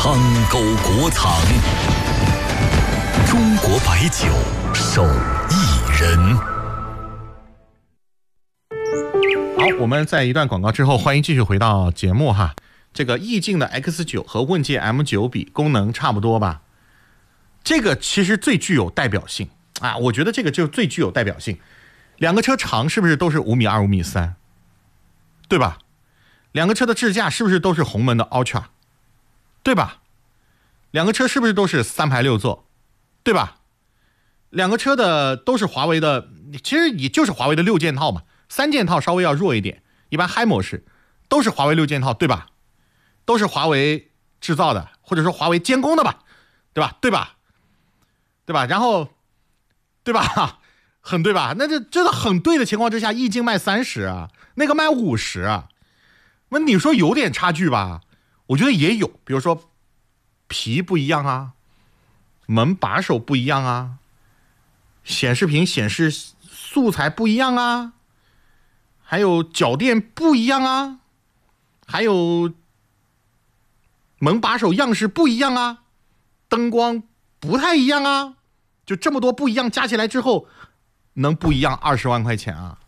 苍沟国藏，中国白酒手艺人。 好，我们在一段广告之后，欢迎继续回到节目哈。这个意境的 X9 和问界 M9 比，功能差不多吧？这个其实最具有代表性啊，我觉得这个就最具有代表性。两个车长是不是都是5.2米、5.3米，对吧？两个车的智驾是不是都是鸿蒙的 Ultra， 对吧？两个车是不是都是3排6座，对吧？两个车的都是华为的，其实也就是华为的6件套嘛，3件套稍微要弱一点，一般 High 模式都是华为6件套，对吧？都是华为制造的，或者说华为监工的吧，对吧？对吧？对吧？然后，对吧？很对吧？那这真的很对的情况之下，意境卖30啊，那个卖50啊，那你说有点差距吧？我觉得也有，比如说皮不一样啊，门把手不一样啊，显示屏显示素材不一样啊，还有脚垫不一样啊，还有门把手样式不一样啊，灯光不太一样啊，就这么多不一样加起来之后，能不一样20万块钱啊？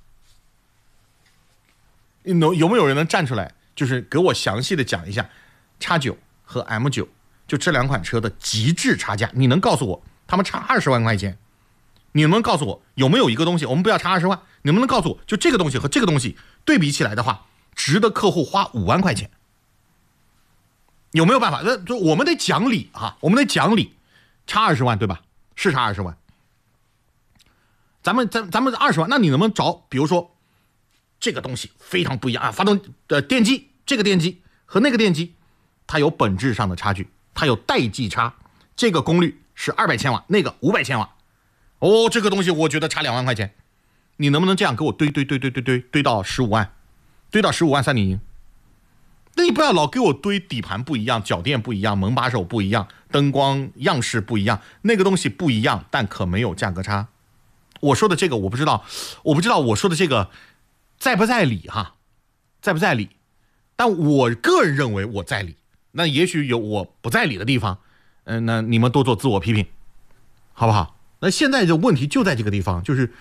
有没有人能站出来，就是给我详细的讲一下 X9 和 M9 就这两款车的极致差价？你能告诉我他们差20万块钱？你能不能告诉我有没有一个东西，我们不要差20万，你能不能告诉我就这个东西和这个东西对比起来的话，值得客户花5万块钱？有没有办法？就我们得讲理啊，我们得讲理，差20万对吧？是差20万。咱们20万，那你能不能找，比如说这个东西非常不一样啊，发动的电机，这个电机和那个电机，它有本质上的差距，它有代际差，这个功率是200千瓦，那个500千瓦。哦，这个东西我觉得差2万块钱，你能不能这样给我堆到15万，堆到15万3点0？那你不要老给我堆底盘不一样，脚垫不一样，门把手不一样，灯光样式不一样，那个东西不一样，但可没有价格差。我说的这个我不知道我说的这个在不在理哈，在不在理？但我个人认为我在理，那也许有我不在理的地方，那你们多做自我批评，好不好？那现在的问题就在这个地方，就是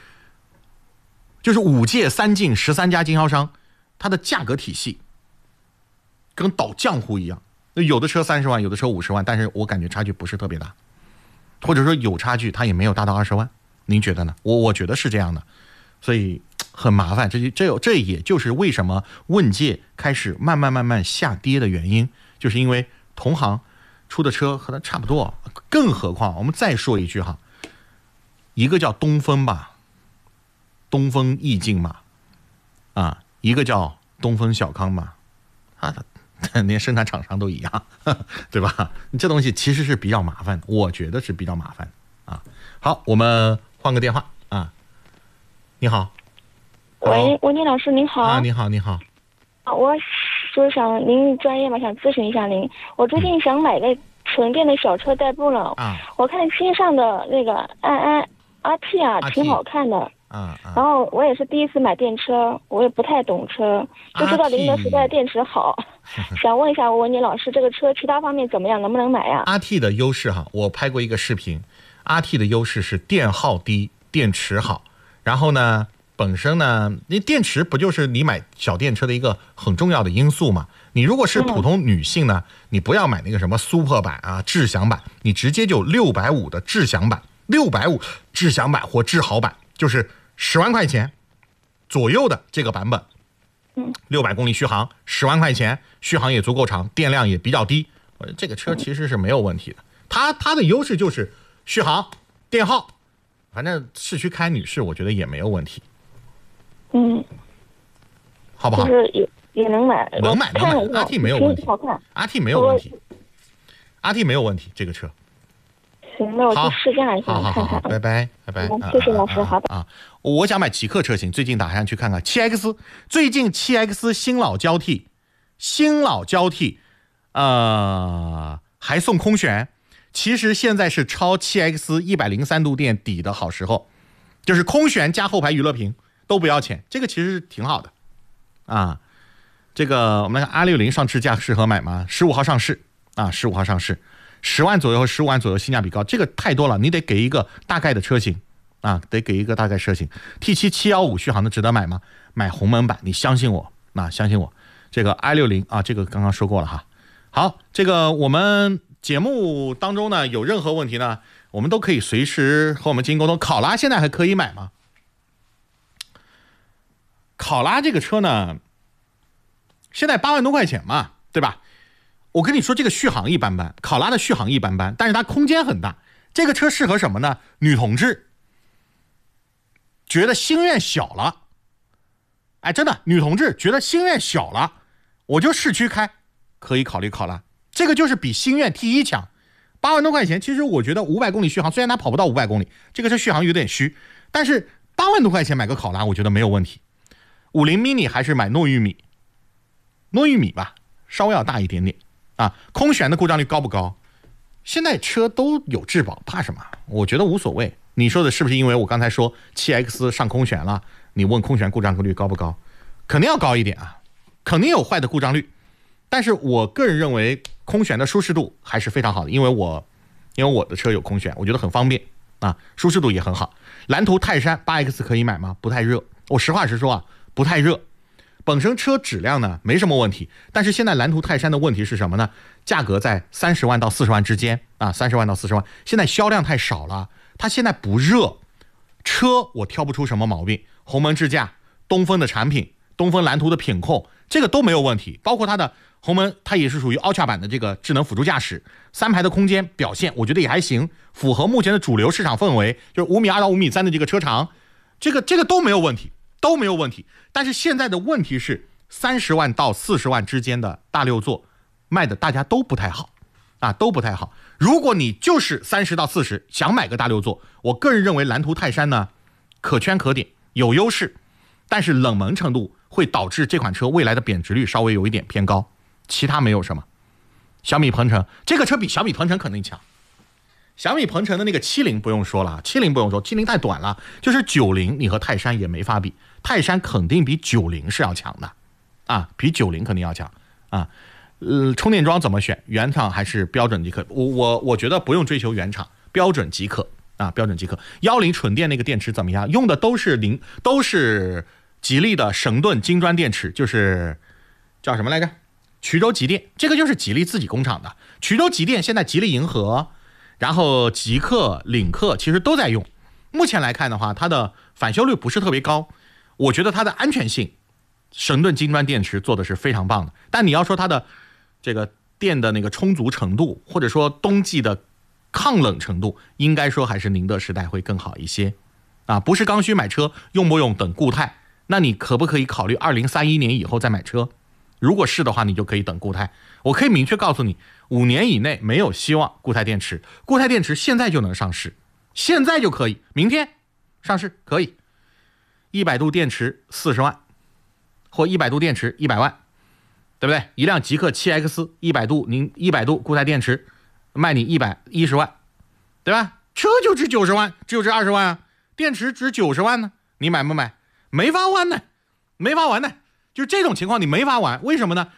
5届3进13家经销商，它的价格体系跟倒浆糊一样，有的车30万，有的车50万，但是我感觉差距不是特别大，或者说有差距，它也没有达到20万。您觉得呢？我觉得是这样的，所以很麻烦。这也就是为什么问界开始慢慢下跌的原因，就是因为同行出的车和它差不多。更何况我们再说一句哈，一个叫东风吧，东风意境嘛，啊，一个叫东风小康嘛，啊，连生产厂商都一样，对吧？这东西其实是比较麻烦的，我觉得是比较麻烦啊。好，我们换个电话啊。你好。 喂，文妮老师您好。 啊，你好，你好。 我就是想您专业嘛，想咨询一下您。我最近想买个纯电的小车代步了。啊。我看新上的那个阿 T 啊，挺好看的。然后我也是第一次买电车，我也不太懂车，就知道宁德时代的电池好。想问一下文妮老师，这个车其他方面怎么样，能不能买呀？ 阿 T 的优势哈，我拍过一个视频。阿 T 的优势是电耗低，电池好，然后呢，本身呢，那电池不就是你买小电车的一个很重要的因素嘛？你如果是普通女性呢，你不要买那个什么 Super 版啊、智享版，你直接就650的智享版，650智享版或智豪版，就是10万块钱左右的这个版本，600公里续航，10万块钱，续航也足够长，电量也比较低，这个车其实是没有问题的。它的优势就是续航、电耗，反正市区开女士我觉得也没有问题。好不好？ 就是也能买， 能买。阿 T 没有问题，阿 T 没有问题，阿 T 没有问题，这个车。 行，那我去试驾一下， 看看。拜拜。 谢谢老师，好的。 我想买极客车型，最近打算去看看7X，最近7X 新老交替，还送空悬。其实现在是超7X 103度电底的好时候，就是空悬加后排娱乐屏都不要钱，这个其实是挺好的啊。这个我们来看860上市价适合买吗？15号上市啊，15号上市，10万左右和15万左右性价比高，这个太多了，你得给一个大概的车型啊，得给一个大概车型。T7 715续航的值得买吗？买鸿蒙版，你相信我，相信我。这个 i60 啊，这个刚刚说过了哈。好，这个我们节目当中呢，有任何问题呢，我们都可以随时和我们进行沟通。考拉现在还可以买吗？考拉这个车呢，现在8万多块钱嘛，对吧？我跟你说，这个续航一般般，考拉的续航一般般，但是它空间很大。这个车适合什么呢？女同志觉得心愿小了，哎，真的，女同志觉得心愿小了，我就市区开，可以考虑考拉。这个就是比心愿 T1 强，8万多块钱。其实我觉得500公里续航，虽然它跑不到500公里，这个车续航有点虚，但是8万多块钱买个考拉，我觉得没有问题。50 mini 还是买糯玉米吧，稍微要大一点点啊。空悬的故障率高不高？现在车都有质保，怕什么？我觉得无所谓。你说的是不是因为我刚才说 7X 上空悬了？你问空悬故障率高不高？肯定要高一点啊，肯定有坏的故障率。但是我个人认为空悬的舒适度还是非常好的，因为我的车有空悬，我觉得很方便啊，舒适度也很好。蓝图泰山 8X 可以买吗？不太热，我实话实说啊，不太热。本身车质量呢没什么问题，但是现在蓝图泰山的问题是什么呢？价格在30万到40万之间啊，30万到40万，现在销量太少了，它现在不热。车我挑不出什么毛病，鸿蒙智驾、东风的产品、东风蓝图的品控，这个都没有问题。包括它的鸿蒙，它也是属于 Ultra 版的这个智能辅助驾驶，3排的空间表现我觉得也还行，符合目前的主流市场氛围，就是5.2米到5.3米的这个车长，这个都没有问题，都没有问题。但是现在的问题是30万到40万之间的大6座卖的大家都不太好啊，都不太好。如果你就是30到40想买个大6座，我个人认为蓝图泰山呢可圈可点，有优势，但是冷门程度会导致这款车未来的贬值率稍微有一点偏高，其他没有什么。小米鹏程这个车比小米鹏程肯定强，小米鹏程的那个70不用说了，70不用说，70太短了，就是90你和泰山也没法比，泰山肯定比90是要强的啊，比90肯定要强啊。充电桩怎么选？原厂还是标准即可？我觉得不用追求原厂，标准即可啊，标准即可。10纯电那个电池怎么样？用的都是吉利的神盾金砖电池，就是叫什么来着？衢州吉电，这个就是吉利自己工厂的。衢州吉电现在吉利银河，然后极氪、领克其实都在用。目前来看的话，它的返修率不是特别高，我觉得它的安全性，神盾金砖电池做的是非常棒的。但你要说它的这个电的那个充足程度，或者说冬季的抗冷程度，应该说还是宁德时代会更好一些啊。不是刚需买车，用不用等固态？那你可不可以考虑2031年以后再买车？如果是的话，你就可以等固态。我可以明确告诉你，5年以内没有希望固态电池。固态电池现在就能上市，现在就可以，明天上市可以。100度电池40万，或100度电池100万。对不对？一辆极氪 7X 100度固态电池卖你110万，对吧？车就值90万，只有值20万啊，电池值90万呢，你买不买？没法玩呢，没法玩呢。就这种情况你没法玩，为什么呢？